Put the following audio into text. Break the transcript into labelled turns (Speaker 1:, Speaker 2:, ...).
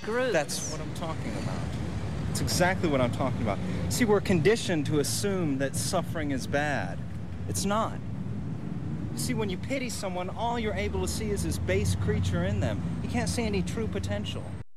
Speaker 1: Groove.
Speaker 2: That's what I'm talking about. It's exactly what I'm talking about. See, we're conditioned to assume that suffering is bad. It's not. You see, when you pity someone, all you're able to see is this base creature in them. You can't see any true potential.